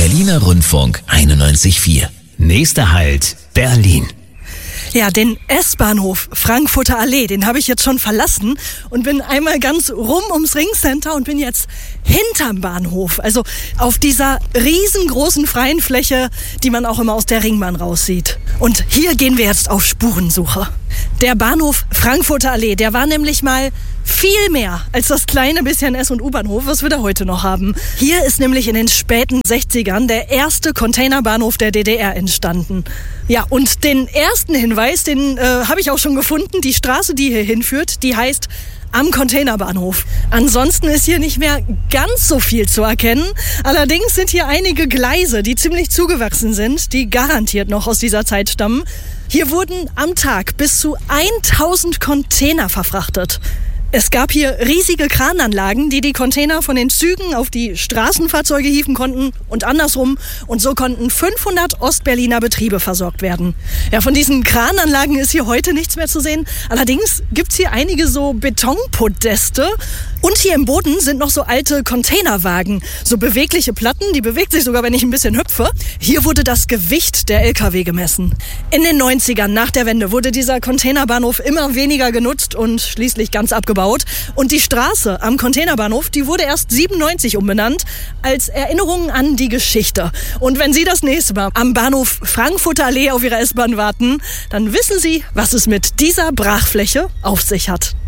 Berliner Rundfunk 91.4. Nächster Halt, Berlin. Ja, den S-Bahnhof Frankfurter Allee, den habe ich jetzt schon verlassen und bin einmal ganz rum ums Ringcenter und bin jetzt hinterm Bahnhof. Also auf dieser riesengroßen freien Fläche, die man auch immer aus der Ringbahn raussieht. Und hier gehen wir jetzt auf Spurensuche. Der Bahnhof Frankfurter Allee, der war nämlich mal viel mehr als das kleine bisschen S- und U-Bahnhof, was wir da heute noch haben. Hier ist nämlich in den späten 60ern der erste Containerbahnhof der DDR entstanden. Ja, und den ersten Hinweis, den habe ich auch schon gefunden. Die Straße, die hier hinführt, die heißt Am Containerbahnhof. Ansonsten ist hier nicht mehr ganz so viel zu erkennen. Allerdings sind hier einige Gleise, die ziemlich zugewachsen sind, die garantiert noch aus dieser Zeit stammen. Hier wurden am Tag bis zu 1000 Container verfrachtet. Es gab hier riesige Krananlagen, die Container von den Zügen auf die Straßenfahrzeuge hieven konnten und andersrum. Und so konnten 500 Ostberliner Betriebe versorgt werden. Ja, von diesen Krananlagen ist hier heute nichts mehr zu sehen. Allerdings gibt's hier einige so Betonpodeste. Und hier im Boden sind noch so alte Containerwagen. So bewegliche Platten, die bewegt sich sogar, wenn ich ein bisschen hüpfe. Hier wurde das Gewicht der LKW gemessen. In den 90ern, nach der Wende, wurde dieser Containerbahnhof immer weniger genutzt und schließlich ganz abgebaut. Und die Straße am Containerbahnhof, die wurde erst 97 umbenannt, als Erinnerung an die Geschichte. Und wenn Sie das nächste Mal am Bahnhof Frankfurter Allee auf Ihre S-Bahn warten, dann wissen Sie, was es mit dieser Brachfläche auf sich hat.